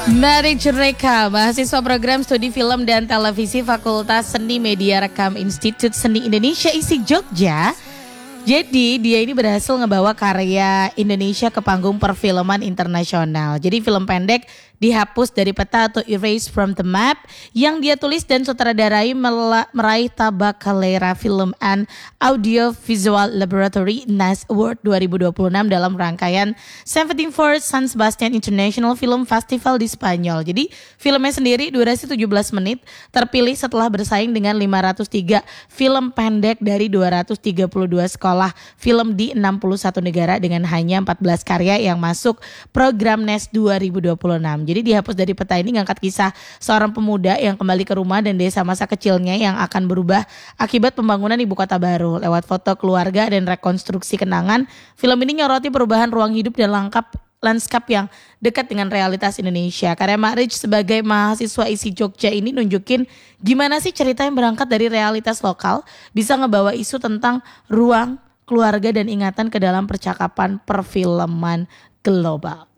Mari Jurneka, mahasiswa program studi film dan televisi Fakultas Seni Media Rekam Institut Seni Indonesia ISI Jogja. Jadi dia ini berhasil ngebawa karya Indonesia ke panggung perfilman internasional. Jadi film pendek dihapus dari peta atau erase from the map yang dia tulis dan sutradarai meraih tabak Kalera Film and Audio Visual Laboratory NAS Award 2026 dalam rangkaian 74th San Sebastian International Film Festival di Spanyol. Jadi filmnya sendiri durasi 17 menit, terpilih setelah bersaing dengan 503 film pendek dari 232 sekolah film di 61 negara dengan hanya 14 karya yang masuk program NAS 2026. Jadi dihapus dari peta ini ngangkat kisah seorang pemuda yang kembali ke rumah dan desa masa kecilnya yang akan berubah akibat pembangunan ibu kota baru. Lewat foto keluarga dan rekonstruksi kenangan, film ini nyoroti perubahan ruang hidup dan lanskap yang dekat dengan realitas Indonesia. Karya Mak Rich sebagai mahasiswa ISI Jogja ini nunjukin gimana sih cerita yang berangkat dari realitas lokal bisa ngebawa isu tentang ruang, keluarga dan ingatan ke dalam percakapan perfilman global.